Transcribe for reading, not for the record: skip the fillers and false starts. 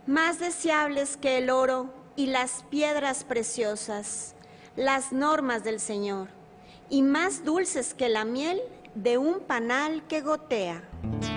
Más deseables que el oro y las piedras preciosas, las normas del Señor, y más dulces que la miel de un panal que gotea.